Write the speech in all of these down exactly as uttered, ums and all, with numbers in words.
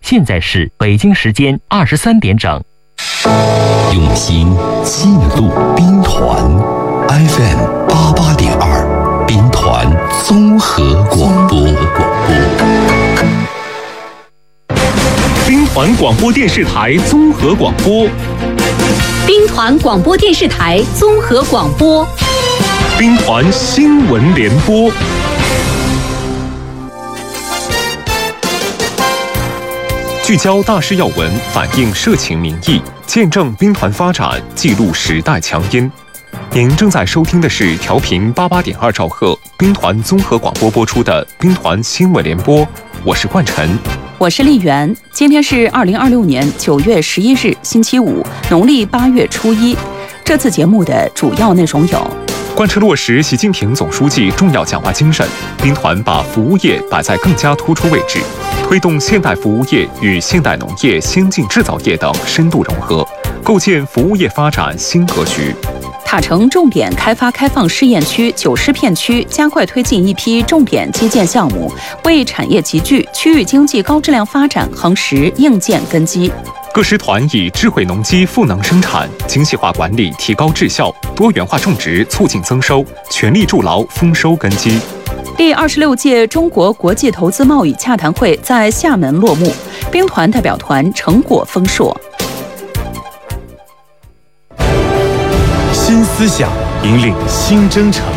现在是北京时间二十三点整。 用心记录兵团 F M 八八点二，兵团综合广播。 兵团广播电视台综合广播。 兵团广播电视台综合广播。 兵团新闻联播。聚焦大事要闻，反映社情民意，见证兵团发展，记录时代强音。您正在收听的是调频八八点二兆赫兵团综合广播播出的兵团新闻联播，我是冠晨， 我是丽媛。今天是二零二六年九月十一日，星期五，农历八月初一。这次节目的主要内容有： 贯彻落实习近平总书记重要讲话精神，兵团把服务业摆在更加突出位置，推动现代服务业与现代农业、先进制造业等深度融合，构建服务业发展新格局。 塔城重点开发开放试验区九十片区，加快推进一批重点基建项目，为产业集聚、区域经济高质量发展夯实硬件根基。 各师团以智慧农机赋能生产、精细化管理提高质效、多元化种植促进增收，全力筑牢丰收根基。 第二十六届中国国际投资贸易洽谈会在厦门落幕，兵团代表团成果丰硕。 新思想引领新征程。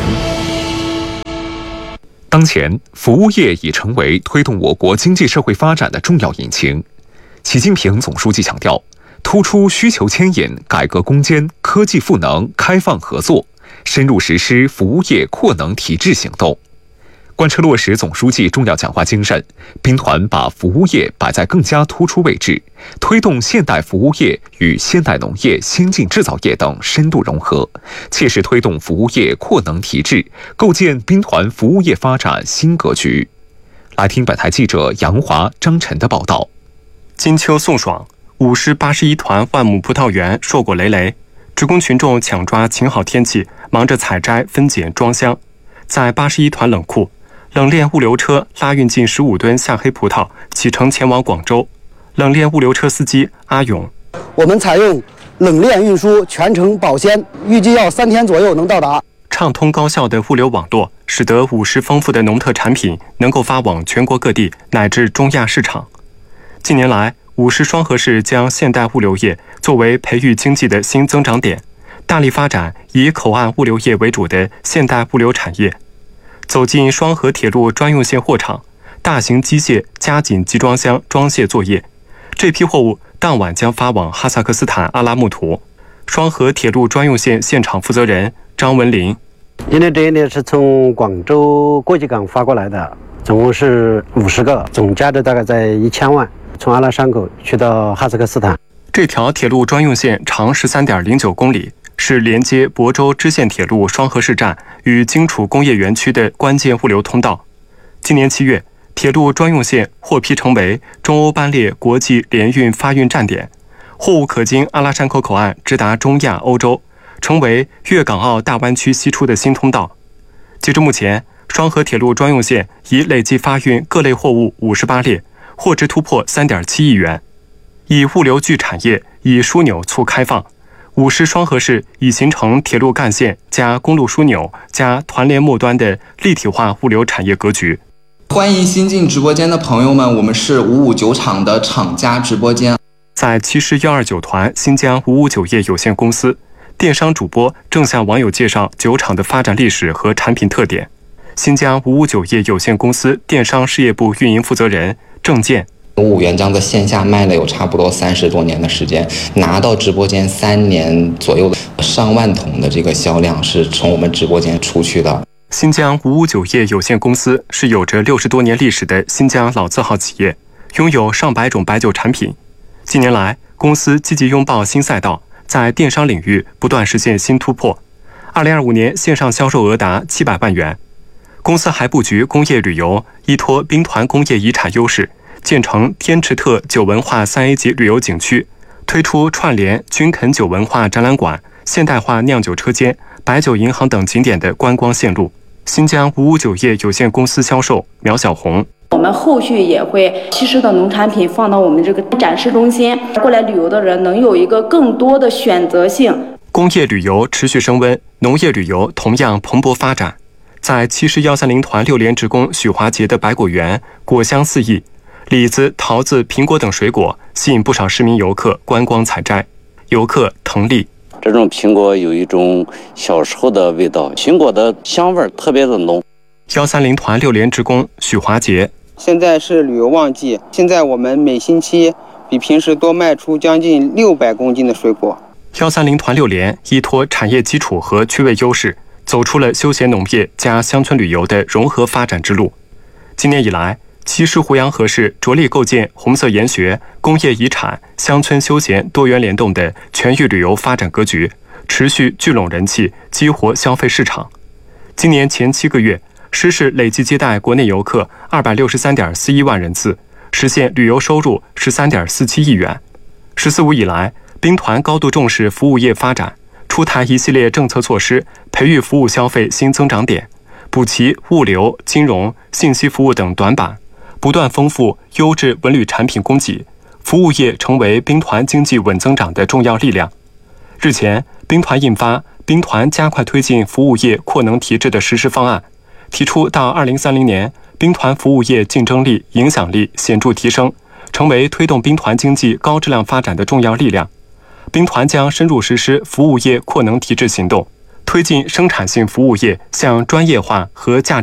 当前，服务业已成为推动我国经济社会发展的重要引擎。习近平总书记强调，突出需求牵引、改革攻坚、科技赋能、开放合作，深入实施服务业扩能提质行动。贯彻落实总书记重要讲话精神，兵团把服务业摆在更加突出位置，推动现代服务业与现代农业、先进制造业等深度融合，切实推动服务业扩能提质，构建兵团服务业发展新格局。来听本台记者杨华、张晨的报道。 金秋送爽，五师八十一团万亩葡萄园硕果累累，职工群众抢抓晴好天气，忙着采摘、分拣、装箱。在八十一团冷库，冷链物流车拉运近十五吨夏黑葡萄，启程前往广州。冷链物流车司机阿勇： 我们采用冷链运输，全程保鲜，预计要三天左右能到达。 畅通高效的物流网络，使得五师丰富的农特产品能够发往全国各地乃至中亚市场。近年来，五师双河市将现代物流业作为培育经济的新增长点，大力发展以口岸物流业为主的现代物流产业。走进双河铁路专用线货场，大型机械加紧集装箱装卸作业，这批货物当晚将发往哈萨克斯坦阿拉木图。双河铁路专用线现场负责人张文林： 今天这一列是从广州国际港发过来的，总共是五十个，总价值大概在一千万，从阿拉山口去到哈萨克斯坦。 这条铁路专用线长 十三点零九公里，是连接亳州支线铁路双河市站与荆楚工业园区的关键物流通道。今年七月，铁路专用线获批成为中欧班列国际联运发运站点，货物可经阿拉山口口岸直达中亚、欧洲，成为粤港澳大湾区西出的新通道。截至目前，双河铁路专用线已累计发运各类货物五十八列，货值突破 三点七亿元。以物流聚产业，以枢纽促开放，五师双河市已形成铁路干线加公路枢纽加团联末端的立体化物流产业格局。 欢迎新进直播间的朋友们，我们是五五九厂的厂家直播间。 在七师一二九团新疆五五九业有限公司，电商主播正向网友介绍酒厂的发展历史和产品特点。新疆五五九业有限公司电商事业部运营负责人郑健： 五五原浆在线下卖了有差不多三十多年的时间，拿到直播间三年左右的上万桶的这个销量是从我们直播间出去的。 新疆五五九业有限公司是有着六十多年历史的新疆老字号企业，拥有上百种白酒产品。近年来，公司积极拥抱新赛道，在电商领域不断实现新突破。二零二五年线上销售额达七百万元。公司还布局工业旅游，依托兵团工业遗产优势，建成天池特酒文化三 A 级旅游景区，推出串联军垦酒文化展览馆、现代化酿酒车间、白酒银行等景点的观光线路。新疆五五酒业有限公司销售苗小红： 我们后续也会稀释的农产品放到我们这个展示中心，过来旅游的人能有一个更多的选择性。 工业旅游持续升温，农业旅游同样蓬勃发展。在七师一三零团六连职工许华杰的百果园，果香四溢，李子、桃子、苹果等水果吸引不少市民游客观光采摘。游客滕丽， 这种苹果有一种小时候的味道，苹果的香味特别的浓。 一三零团六连职工许华杰， 现在是旅游旺季，现在我们每星期比平时多卖出将近六百公斤的水果。 一三零团六连依托产业基础和区位优势，走出了休闲农业加乡村旅游的融合发展之路。今年以来，七师胡杨河市着力构建红色研学、工业遗产、乡村休闲多元联动的全域旅游发展格局，持续聚拢人气，激活消费市场。今年前七个月，师市累计接待国内游客二百六十三点四一万人次，实现旅游收入十三点四七亿元。十四五以来，兵团高度重视服务业发展，出台一系列政策措施，培育服务消费新增长点，补齐物流、金融、信息服务等短板，不断丰富优质文旅产品供给，服务业成为兵团经济稳增长的重要力量。日前，兵团印发《兵团加快推进服务业扩能提质的实施方案》，提出到二零三零年，兵团服务业竞争力、影响力显著提升，成为推动兵团经济高质量发展的重要力量。兵团将深入实施服务业扩能提质行动，推进生产性服务业向专业化和价值